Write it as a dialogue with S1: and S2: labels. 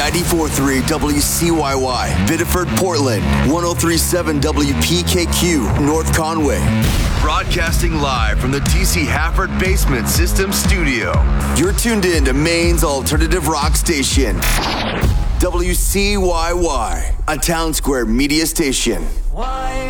S1: 94.3 WCYY, Biddeford, Portland. 103.7 WPKQ, North Conway. Broadcasting live from the TC Hafford Basement System Studio. You're tuned in to Maine's alternative rock station. WCYY, a Town Square media station.